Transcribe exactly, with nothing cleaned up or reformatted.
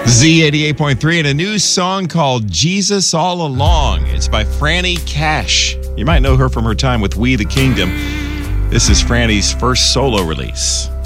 Z eighty-eight point three and a new song called Jesus All Along. It's by Franny Cash. You might know her from her time with We the Kingdom. This is Franny's first solo release.